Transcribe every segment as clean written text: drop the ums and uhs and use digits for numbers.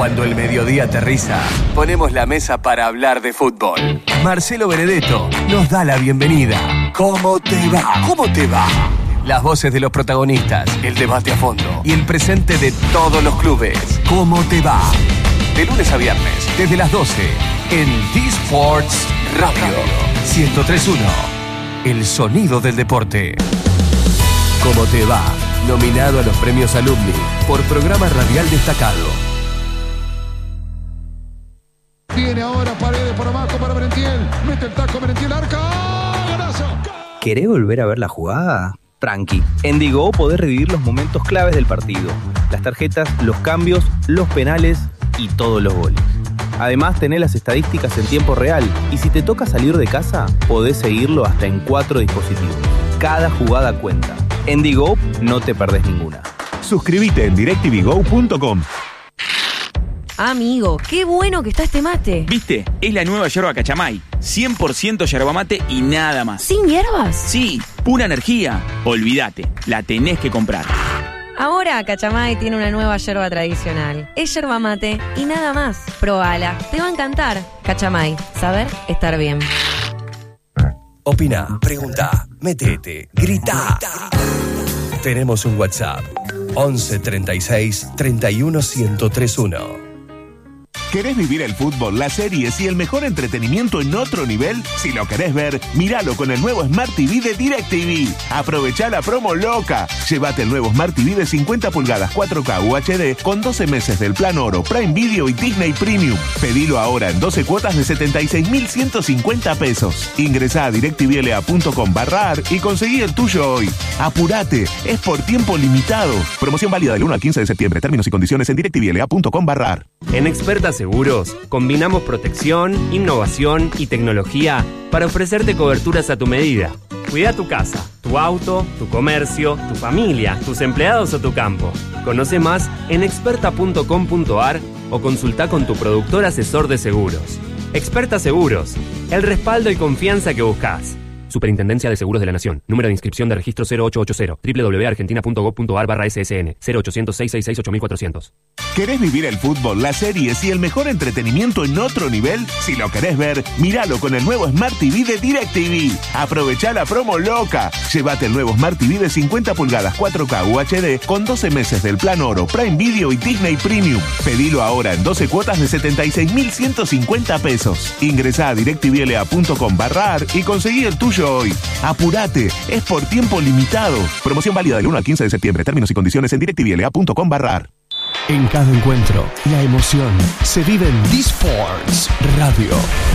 Cuando el mediodía aterriza, ponemos la mesa para hablar de fútbol. Marcelo Benedetto nos da la bienvenida. ¿Cómo te va? ¿Cómo te va? Las voces de los protagonistas, el debate a fondo y el presente de todos los clubes. ¿Cómo te va? De lunes a viernes, desde las 12, en D-Sports Radio 103.1. El sonido del deporte. ¿Cómo te va? Nominado a los premios Alumni por programa radial destacado. Viene ahora Paredes por abajo para Merentiel. Mete el taco Merentiel, arca. ¡Golazo! ¿Querés volver a ver la jugada? Tranqui. En Digo podés revivir los momentos claves del partido. Las tarjetas, los cambios, los penales y todos los goles. Además tenés las estadísticas en tiempo real y si te toca salir de casa, podés seguirlo hasta en 4 dispositivos. Cada jugada cuenta. En Digo no te perdés ninguna. Suscríbete en directvgo.com. Amigo, qué bueno que está este mate. ¿Viste? Es la nueva yerba Cachamay. 100% yerba mate y nada más. ¿Sin hierbas? Sí, pura energía. Olvídate, la tenés que comprar. Ahora Cachamay tiene una nueva yerba tradicional. Es yerba mate y nada más. Probala, te va a encantar. Cachamay, saber estar bien. Opina, pregunta, metete, grita. Tenemos un WhatsApp. 11 36 31 1031. ¿Querés vivir el fútbol, las series y el mejor entretenimiento en otro nivel? Si lo querés ver, míralo con el nuevo Smart TV de DirecTV. Aprovechá la promo loca. Llévate el nuevo Smart TV de 50 pulgadas 4K UHD con 12 meses del plan Oro, Prime Video y Disney Premium. Pedilo ahora en 12 cuotas de 76.150 pesos. Ingresá a directvla.com/ar y conseguí el tuyo hoy. Apurate, es por tiempo limitado. Promoción válida del 1 al 15 de septiembre. Términos y condiciones en directvla.com/ar. En Experta Seguros, combinamos protección, innovación y tecnología para ofrecerte coberturas a tu medida. Cuida tu casa, tu auto, tu comercio, tu familia, tus empleados o tu campo. Conoce más en experta.com.ar o consulta con tu productor asesor de seguros. Experta Seguros, el respaldo y confianza que buscas. Superintendencia de Seguros de la Nación. Número de inscripción de registro 0880. www.argentina.gov.ar/ssn. 0800-666-8400. ¿Querés vivir el fútbol, las series y el mejor entretenimiento en otro nivel? Si lo querés ver, míralo con el nuevo Smart TV de DirecTV. Aprovechá la promo loca. Llévate el nuevo Smart TV de 50 pulgadas 4K UHD con 12 meses del plan Oro, Prime Video y Disney Premium. Pedilo ahora en 12 cuotas de 76.150 pesos. Ingresá a directvla.com/ar y conseguí el tuyo hoy. Apurate, es por tiempo limitado. Promoción válida del 1 al 15 de septiembre. Términos y condiciones en directvla.com/ar. En cada encuentro, la emoción se vive en D-Sports Radio.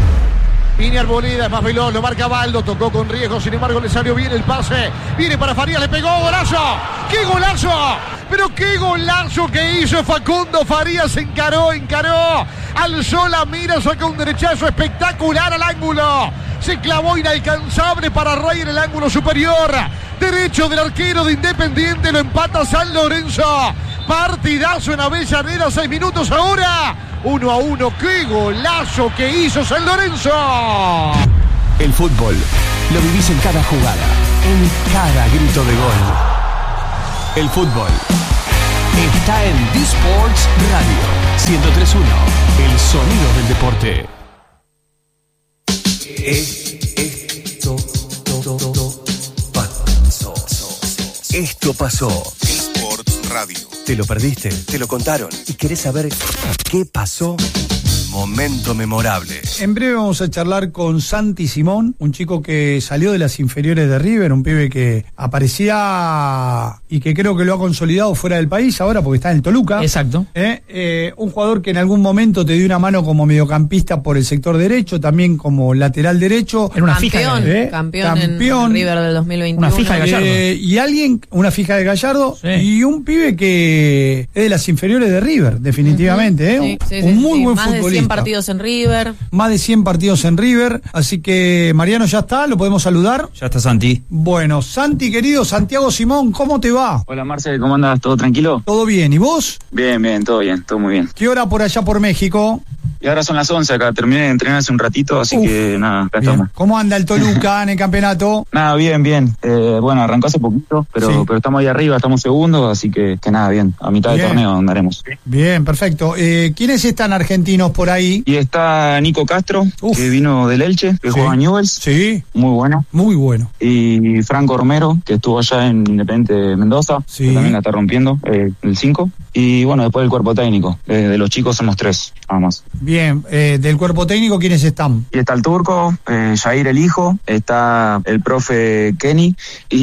Viene Arboleda, es más veloz, lo marca Baldo, tocó con riesgo, sin embargo le salió bien el pase. Viene para Farías, le pegó, ¡golazo! ¡Qué golazo! Pero qué golazo que hizo Facundo Farías, encaró, alzó la mira, sacó un derechazo espectacular al ángulo. Se clavó inalcanzable para Rey en el ángulo superior. Derecho del arquero de Independiente, lo empata San Lorenzo. Partidazo en Avellaneda, 6 minutos ahora. 1-1, qué golazo que hizo San Lorenzo. El fútbol lo vivís en cada jugada, en cada grito de gol. El fútbol está en D-Sports Radio 103.1, el sonido del deporte. Esto pasó. D-Sports Radio. ¿Te lo perdiste? ¿Te lo contaron? ¿Y querés saber qué pasó? Momento memorable. En breve vamos a charlar con Santi Simón, un chico que salió de las inferiores de River, un pibe que aparecía y que creo que lo ha consolidado fuera del país ahora porque está en el Toluca. Exacto. Un jugador que en algún momento te dio una mano como mediocampista por el sector derecho, también como lateral derecho. Era una campeón en River del 2021. Una fija de Gallardo. Y alguien, una fija de Gallardo, sí. Y un pibe que es de las inferiores de River, definitivamente. Un muy buen futbolista. 100 partidos en River. Más de 100 partidos en River. Así que, Mariano, ya está, lo podemos saludar. Ya está Santi. Bueno, Santi, querido, Santiago Simón, ¿cómo te va? Hola, Marcel, ¿cómo andas? ¿Todo tranquilo? ¿Todo bien? ¿Y vos? Bien, todo bien, todo muy bien. ¿Qué hora por allá por México? Y ahora son las 11 acá, terminé de entrenar hace un ratito, así que nada, acá estamos. ¿Cómo anda el Toluca en el campeonato? Nada, bien. Bueno, arrancó hace poquito, pero estamos ahí arriba, estamos segundos, así que nada, bien. A mitad de torneo andaremos. Bien, perfecto. ¿Quiénes están argentinos por ahí? Y está Nico Castro, que vino del Elche, que juega en Newell's. Sí. Muy bueno. Muy bueno. Y Franco Romero, que estuvo allá en Independiente Mendoza, que también la está rompiendo, el 5. Y bueno, después el cuerpo técnico. De los chicos somos 3, nada más. Bien, del cuerpo técnico, ¿quiénes están? Y está el turco, Jair el hijo, está el profe Kenny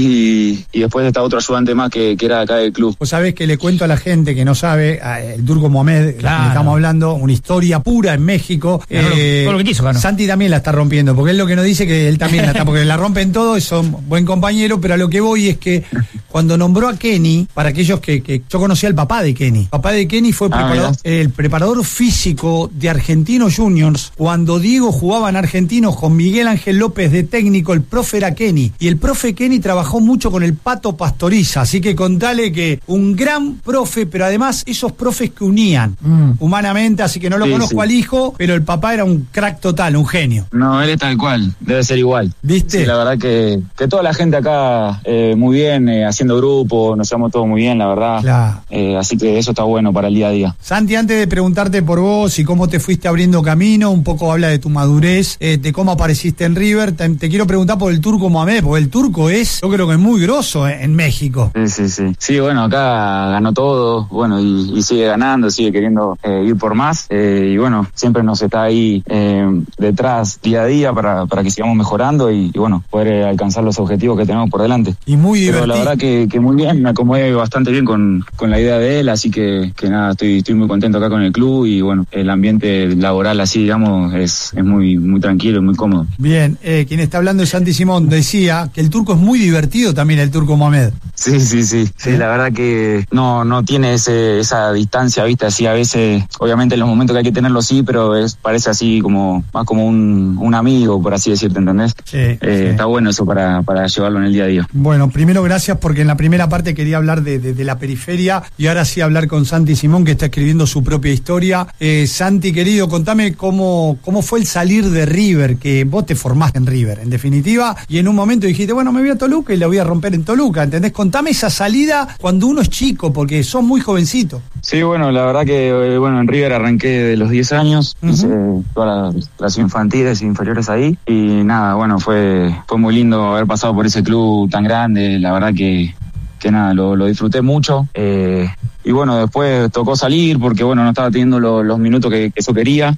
y después está otro ayudante más que era acá del club. Vos sabés que le cuento a la gente que no sabe, el turco Mohamed, claro, que estamos hablando, una historia pura en México. Todo lo que quiso, claro. Santi también la está rompiendo, porque él lo que nos dice que él también la está, porque la rompen todos, son buen compañero, pero a lo que voy es que cuando nombró a Kenny, para aquellos que yo conocía al papá de Kenny. El papá de Kenny fue el preparador físico de Argentinos Juniors. Cuando Diego jugaba en Argentinos con Miguel Ángel López de técnico, el profe era Kenny. Y el profe Kenny trabajó mucho con el Pato Pastoriza. Así que contale que un gran profe, pero además esos profes que unían humanamente. Así que no lo conozco al hijo, pero el papá era un crack total, un genio. No, él es tal cual, debe ser igual. ¿Viste? Sí, la verdad que toda la gente acá muy bien, haciendo grupo, nos llevamos todos muy bien, la verdad. Claro. Así que eso está bueno para el día a día. Santi, antes de preguntarte por vos y cómo te fuiste abriendo camino, un poco habla de tu madurez, de cómo apareciste en River, te quiero preguntar por el turco Mohamed, porque el turco yo creo que es muy grosso en México. Sí. Sí, bueno, acá ganó todo, bueno, y sigue ganando, sigue queriendo ir por más, y bueno, siempre nos está ahí detrás día a día para que sigamos mejorando y bueno, poder alcanzar los objetivos que tenemos por delante. Y muy divertido. Pero la verdad que muy bien, me acomodé bastante bien con la idea de él, así que nada, estoy muy contento acá con el club y bueno, el ambiente laboral así, digamos, es muy tranquilo y muy cómodo. Bien, quien está hablando es Santi Simón, decía que el turco es muy divertido también, el turco Mohamed. Sí, la verdad que no tiene esa distancia, viste, así a veces, obviamente en los momentos que hay que tenerlo sí, pero parece así más como un amigo, por así decirte, ¿entendés? Sí. Está bueno eso para llevarlo en el día a día. Bueno, primero gracias porque en la primera parte quería hablar de la periferia y ahora sí hablar con Santi Simón, que está escribiendo su propia historia. Santi, querido, contame cómo fue el salir de River, que vos te formaste en River, en definitiva, y en un momento dijiste, bueno, me voy a Toluca y la voy a romper en Toluca, ¿entendés? Contame esa salida cuando uno es chico, porque sos muy jovencito. Sí, bueno, la verdad que en River arranqué de los 10 años, hice todas las infantiles e inferiores ahí, y nada, bueno, fue muy lindo haber pasado por ese club tan grande, la verdad que nada, lo disfruté mucho, y bueno, después tocó salir porque bueno, no estaba teniendo los minutos que yo quería,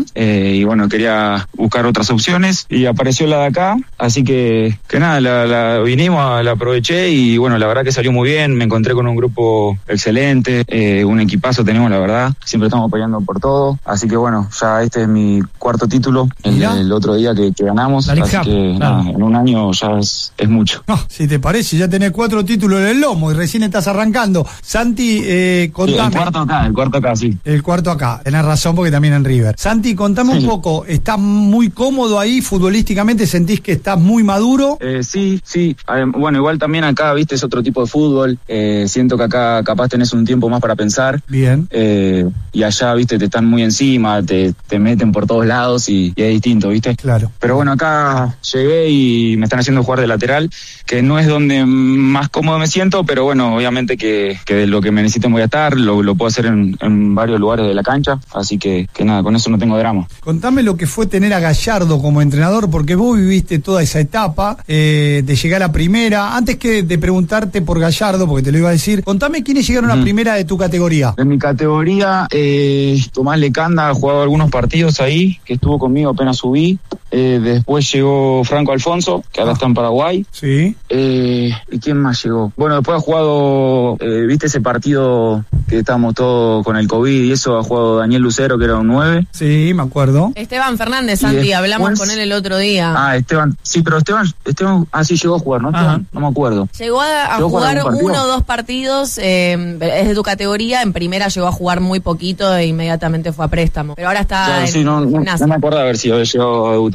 y bueno, quería buscar otras opciones y apareció la de acá, así que nada, la vinimos, la aproveché y bueno, la verdad que salió muy bien, me encontré con un grupo excelente, un equipazo tenemos, la verdad, siempre estamos peleando por todo, así que bueno, ya este es mi cuarto título, el otro día que ganamos, así que nada, en un año ya es mucho. No, si te parece, ya tenés 4 títulos en el lomo y recién estás arrancando. Santi, contame. Sí, el cuarto acá, sí. El cuarto acá, tenés razón porque también en River. Santi, contame un poco, ¿estás muy cómodo ahí futbolísticamente? ¿Sentís que estás muy maduro? Sí. Bueno, igual también acá, viste, es otro tipo de fútbol. Siento que acá capaz tenés un tiempo más para pensar. Bien. Y allá, viste, te están muy encima, te meten por todos lados y es distinto, viste. Claro. Pero bueno, acá llegué y me están haciendo jugar de lateral, que no es donde más cómodo me siento, pero bueno, obviamente que lo que me necesiten voy a estar, lo puedo hacer en varios lugares de la cancha, así que nada, con eso no tengo drama. Contame lo que fue tener a Gallardo como entrenador, porque vos viviste toda esa etapa de llegar a primera. Antes que de preguntarte por Gallardo, porque te lo iba a decir, contame quiénes llegaron a primera de tu categoría. En mi categoría, Tomás Lecanda ha jugado algunos partidos ahí, que estuvo conmigo apenas subí. Después llegó Franco Alfonso, que ahora está en Paraguay. Sí. ¿Y quién más llegó? Bueno, después ha jugado, ¿viste ese partido que estábamos todos con el COVID y eso? Ha jugado Daniel Lucero, que era un 9. Sí, me acuerdo. Esteban Fernández, Santi, hablamos con él el otro día. Esteban, sí, pero Esteban, sí llegó a jugar, ¿no? Esteban, no me acuerdo. Llegó a jugar 1 o 2 partidos, es de tu categoría, en primera llegó a jugar muy poquito e inmediatamente fue a préstamo. Pero ahora está no me acuerdo a ver si había llegado a debutar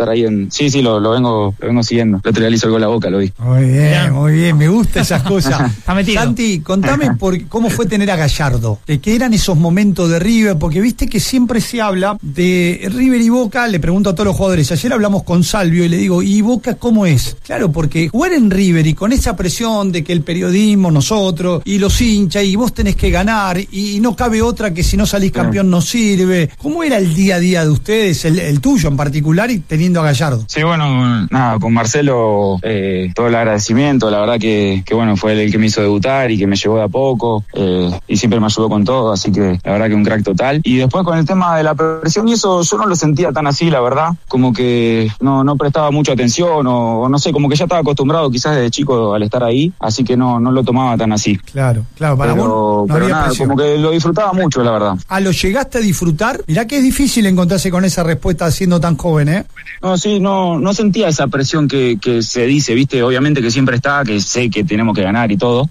estar ahí Sí, lo vengo siguiendo. El otro día le hizo el gol a Boca, lo vi. Muy bien, me gustan esas cosas. Santi, contame cómo fue tener a Gallardo, de qué eran esos momentos de River, porque viste que siempre se habla de River y Boca. Le pregunto a todos los jugadores, ayer hablamos con Salvio y le digo, ¿y Boca cómo es? Claro, porque jugar en River y con esa presión de que el periodismo, nosotros, y los hinchas, y vos tenés que ganar, y no cabe otra que si no salís campeón no sirve. ¿Cómo era el día a día de ustedes, el tuyo en particular, y teniendo a Gallardo? Sí, bueno, nada, con Marcelo todo el agradecimiento, la verdad que bueno, fue él el que me hizo debutar y que me llevó de a poco, y siempre me ayudó con todo, así que la verdad que un crack total. Y después con el tema de la presión y eso, yo no lo sentía tan así, la verdad, como que no prestaba mucha atención, o no sé, como que ya estaba acostumbrado quizás desde chico al estar ahí, así que no lo tomaba tan así. Claro, para vos no había nada, presión. como que lo disfrutaba mucho, la verdad. ¿Lo llegaste a disfrutar? Mirá que es difícil encontrarse con esa respuesta siendo tan joven, ¿eh? No, sí, no sentía esa presión que se dice, viste, obviamente que siempre está, que sé que tenemos que ganar y todo,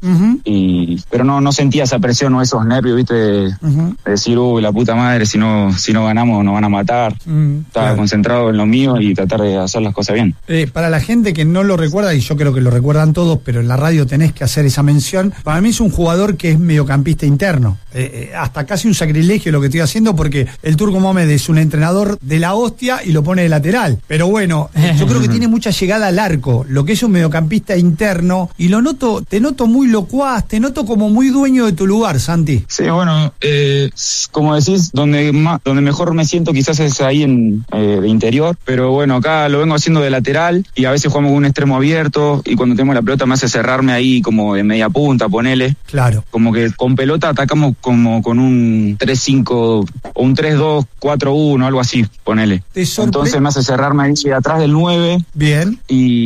pero no sentía esa presión o esos nervios, viste, de decir, la puta madre, si no ganamos nos van a matar. Estaba concentrado en lo mío y tratar de hacer las cosas bien. Para la gente que no lo recuerda, y yo creo que lo recuerdan todos, pero en la radio tenés que hacer esa mención, para mí es un jugador que es mediocampista interno, hasta casi un sacrilegio lo que estoy haciendo, porque el Turco Mohamed es un entrenador de la hostia y lo pone de lateral, pero bueno, yo creo que tiene mucha llegada al arco, lo que es un mediocampista interno, y te noto muy locuaz, te noto como muy dueño de tu lugar, Santi. Sí, bueno, como decís, donde mejor me siento quizás es ahí de interior, pero bueno, acá lo vengo haciendo de lateral y a veces jugamos con un extremo abierto, y cuando tenemos la pelota me hace cerrarme ahí como de media punta, ponele. Claro. Como que con pelota atacamos como con un 3-5 o un 3-2-4-1, algo así, ponele. Entonces me hace cerrarme ahí atrás del 9. Bien.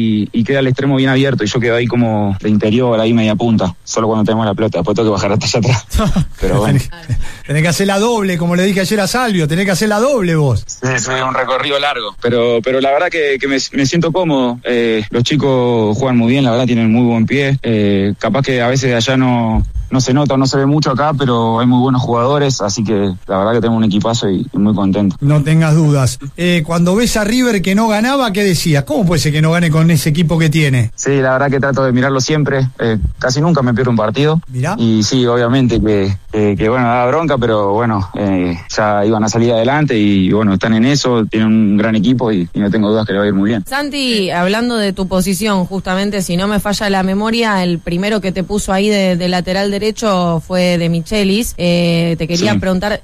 Y queda el extremo bien abierto y yo quedo ahí como de interior, ahí media punta, solo cuando tenemos la pelota, después tengo que bajar hasta allá atrás. Pero bueno. Tenés que hacer la doble, como le dije ayer a Salvio, tenés que hacer la doble vos. Sí, es un recorrido largo, pero la verdad que me siento cómodo. Los chicos juegan muy bien, la verdad tienen muy buen pie. Capaz que a veces allá no se nota, no se ve mucho acá, pero hay muy buenos jugadores, así que la verdad que tengo un equipazo y muy contento. No tengas dudas. Cuando ves a River que no ganaba, ¿qué decías? ¿Cómo puede ser que no gane con ese equipo que tiene? Sí, la verdad que trato de mirarlo siempre. Casi nunca me pierdo un partido. Mirá. Y sí, obviamente que bueno, daba bronca, pero bueno, ya iban a salir adelante y bueno, están en eso, tienen un gran equipo y no tengo dudas que le va a ir muy bien. Santi, hablando de tu posición, justamente, si no me falla la memoria, el primero que te puso ahí de lateral derecho fue de Michelis. Te quería preguntar,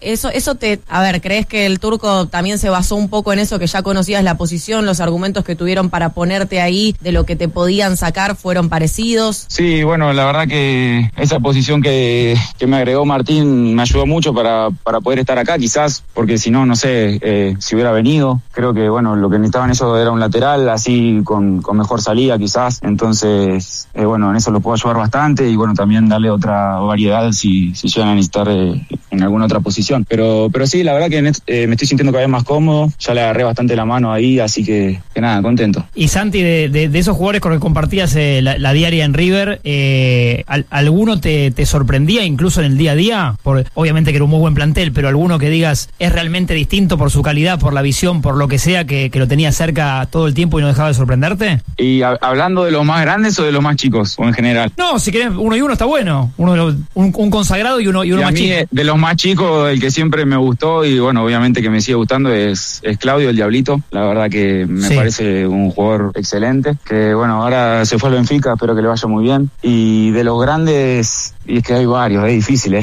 ¿crees que el Turco también se basó un poco en eso, que ya conocías la posición, los argumentos que tuvieron para ponerte ahí, de lo que te podían sacar, fueron parecidos? Sí, bueno, la verdad que esa posición que me agregó Martín me ayudó mucho para poder estar acá, quizás, porque si no sé, si hubiera venido, creo que bueno, lo que necesitaban ellos era un lateral, así con mejor salida quizás, entonces bueno, en eso lo puedo ayudar bastante y bueno, también darle otra variedad si llegan a necesitar en alguna otra posición, pero sí, la verdad que me estoy sintiendo cada vez más cómodo, ya le agarré bastante la mano ahí, así que nada, contento. Y Santi, de esos jugadores con los que compartías la diaria en River, ¿alguno te sorprendía incluso en el día a día? Obviamente que era un muy buen plantel, pero alguno que digas es realmente distinto por su calidad, por la visión, por lo que sea, que lo tenía cerca todo el tiempo y no dejaba de sorprenderte. ¿Y hablando de los más grandes o de los más chicos, o en general? No, si querés uno y uno está bueno, un consagrado y uno más chico. De los más chicos, el que siempre me gustó y bueno, obviamente que me sigue gustando es Claudio, el Diablito. La verdad que me parece un jugador excelente, que bueno, ahora se fue al Benfica, espero que le vaya muy bien. Y de los grandes, y es que hay varios, es difícil,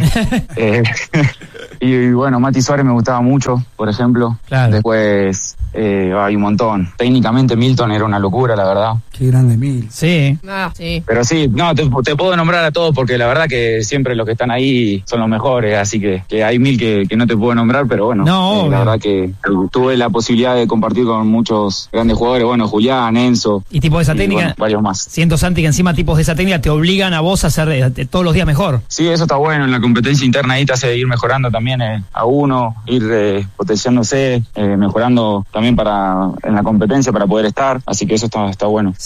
y bueno, Mati Suárez me gustaba mucho, por ejemplo. Claro. Después hay un montón. Técnicamente Milton era una locura, la verdad. Qué grande Milton. Sí. Sí. Pero sí, no, te puedo nombrar a todos porque la verdad que siempre los que están ahí son los mejores, así que hay mil que no te puedo nombrar, pero bueno, la verdad que tuve la posibilidad de compartir con muchos grandes jugadores, bueno, Julián, Enzo. Y tipo de esa técnica, bueno, varios más. Siento, Santi, que encima tipos de esa técnica te obligan a vos a hacer todos los días mejor. Sí, eso está bueno, en la competencia interna ahí te hace ir mejorando también a uno, ir potenciándose, mejorando también en la competencia para poder estar, así que eso está bueno.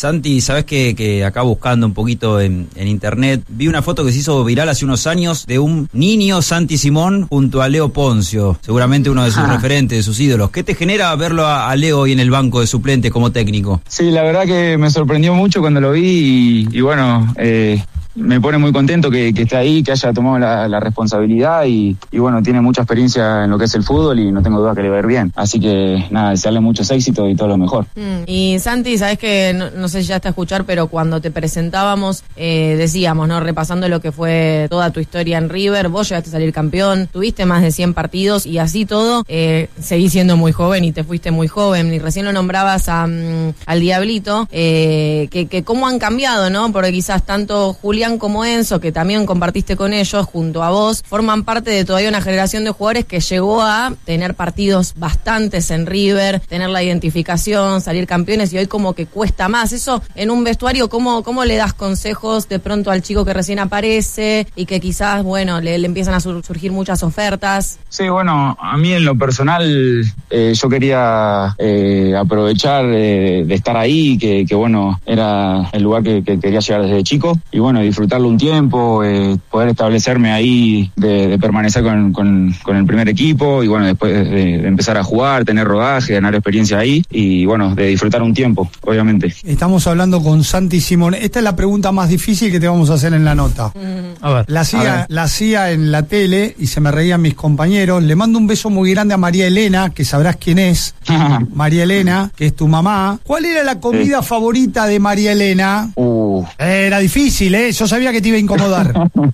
Santi, sabes que acá buscando un poquito en internet, vi una foto que se hizo viral hace unos años de un niño Santi Simón junto a Leo Poncio, seguramente uno de sus referentes, de sus ídolos. ¿Qué te genera verlo a Leo hoy en el banco de suplentes como técnico? Sí, la verdad que me sorprendió mucho cuando lo vi y bueno, me pone muy contento que esté ahí, que haya tomado la responsabilidad y bueno, tiene mucha experiencia en lo que es el fútbol y no tengo duda que le va a ir bien. Así que nada, desearle muchos éxitos y todo lo mejor. Y Santi, sabes que no sé si ya está a escuchar, pero cuando te presentábamos decíamos, ¿no? Repasando lo que fue toda tu historia en River, vos llegaste a salir campeón, tuviste más de 100 partidos y así todo, seguís siendo muy joven y te fuiste muy joven. Y recién lo nombrabas al Diablito, que cómo han cambiado, ¿no? Porque quizás tanto Julián como Enzo, que también compartiste con ellos, junto a vos, forman parte de todavía una generación de jugadores que llegó a tener partidos bastantes en River, tener la identificación, salir campeones, y hoy como que cuesta más. Eso, en un vestuario, ¿cómo le das consejos de pronto al chico que recién aparece y que quizás, bueno, le empiezan a surgir muchas ofertas? Sí, bueno, a mí en lo personal yo quería aprovechar de estar ahí, que bueno, era el lugar que quería llegar desde chico, y bueno, disfrutarlo un tiempo, poder establecerme ahí, de permanecer con el primer equipo y bueno, después de empezar a jugar, tener rodaje, ganar experiencia ahí y bueno, de disfrutar un tiempo, obviamente. Estamos hablando con Santi Simón. Esta es la pregunta más difícil que te vamos a hacer en la nota. A ver. La hacía en la tele y se me reían mis compañeros. Le mando un beso muy grande a María Elena, que sabrás quién es. María Elena, que es tu mamá. ¿Cuál era la comida favorita de María Elena? Era difícil, yo sabía que te iba a incomodar.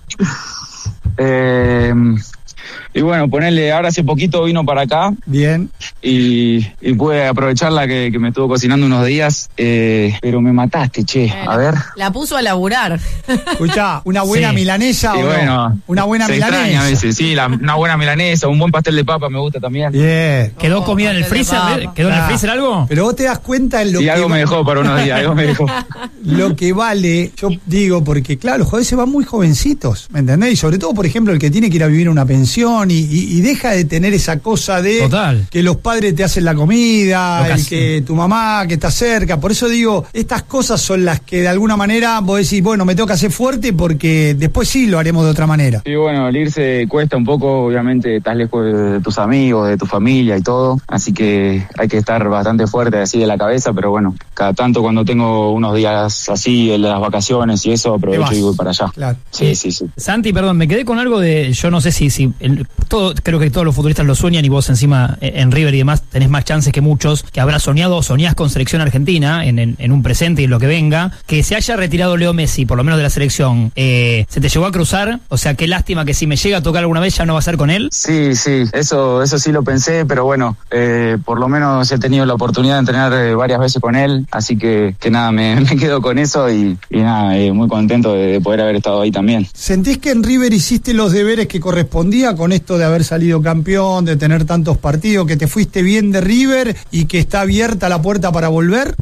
Y bueno, ponerle, ahora hace poquito vino para acá. Bien. Y pude aprovecharla que me estuvo cocinando unos días, pero me mataste, che. A ver. La puso a laburar. Escuchá, una buena milanesa o bueno, no? Una buena se milanesa. Extraña a veces, sí, una buena milanesa, un buen pastel de papa me gusta también. Bien. ¿Quedó comida en el freezer? ¿Quedó en el freezer algo? Pero vos te das cuenta en lo que... Sí, algo me dejó para unos días, algo me dejó. Lo que vale, yo digo, porque claro, los jugadores se van muy jovencitos, ¿me entendés? Y sobre todo, por ejemplo, el que tiene que ir a vivir una pensión y deja de tener esa cosa de Total. Que los padres te hacen la comida, el que tu mamá que está cerca. Por eso digo, estas cosas son las que de alguna manera vos decís, bueno, me tengo que hacer fuerte porque después sí lo haremos de otra manera. Sí, bueno, el irse cuesta un poco, obviamente estás lejos de tus amigos, de tu familia y todo, así que hay que estar bastante fuerte así de la cabeza, pero bueno, cada tanto cuando tengo unos días así, en las vacaciones y eso, aprovecho y voy para allá. Claro. Sí. Santi, perdón, me quedé con algo de, yo no sé si creo que todos los futbolistas lo sueñan y vos encima en River y demás tenés más chances que muchos, que habrás soñado o soñás con selección argentina en un presente y en lo que venga, que se haya retirado Leo Messi, por lo menos de la selección, ¿se te llegó a cruzar? O sea, qué lástima que si me llega a tocar alguna vez ya no va a ser con él. Sí, eso sí lo pensé, pero bueno, por lo menos he tenido la oportunidad de entrenar varias veces con él, así que nada, me quedo con eso y nada, muy contento de poder haber estado ahí también. ¿Sentís que en River hiciste los deberes que correspondía con esto de haber salido campeón, de tener tantos partidos, que te fuiste bien de River y que está abierta la puerta para volver?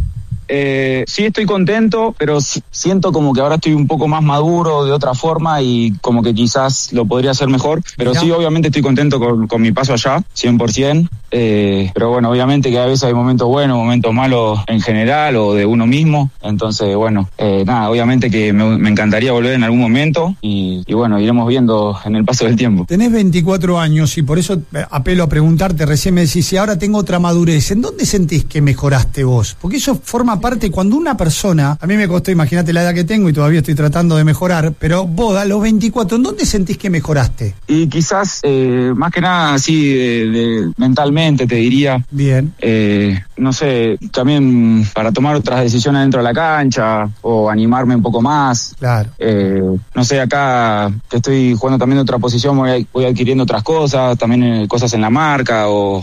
Sí, estoy contento, pero siento como que ahora estoy un poco más maduro de otra forma y como que quizás lo podría hacer mejor, pero sí, obviamente estoy contento con mi paso allá, 100%, pero bueno, obviamente que a veces hay momentos buenos, momentos malos en general o de uno mismo, entonces bueno, nada, obviamente que me encantaría volver en algún momento y bueno, iremos viendo en el paso del tiempo. Tenés 24 años y por eso apelo a preguntarte, recién me decís, si ahora tengo otra madurez, ¿en dónde sentís que mejoraste vos? Porque eso forma parte cuando una persona, a mí me costó, imagínate la edad que tengo y todavía estoy tratando de mejorar, pero vos a los 24, ¿en dónde sentís que mejoraste? Y quizás, más que nada así, mentalmente te diría. Bien. No sé, también para tomar otras decisiones dentro de la cancha o animarme un poco más. Claro. No sé, acá que estoy jugando también en otra posición, voy adquiriendo otras cosas, también cosas en la marca o